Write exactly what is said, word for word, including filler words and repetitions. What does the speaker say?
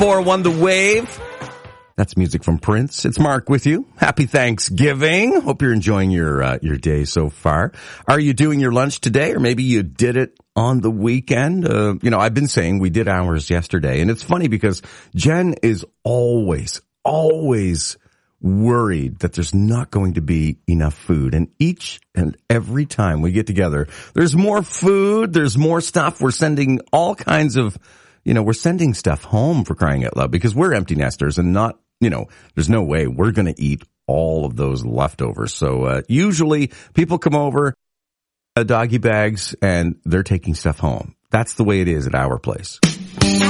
four one The Wave. That's music from Prince. It's Mark with you. Happy Thanksgiving. Hope you're enjoying your uh, your day so far. Are you doing your lunch today, or maybe you did it on the weekend? Uh, you know, I've been saying we did ours yesterday, and it's funny because Jen is always, always worried that there's not going to be enough food. And each and every time we get together, there's more food, there's more stuff. We're sending all kinds of, you know, we're sending stuff home, for crying out loud, because we're empty nesters and not, you know, there's no way we're going to eat all of those leftovers. So uh, usually people come over, uh, doggy bags, and they're taking stuff home. That's the way it is at our place.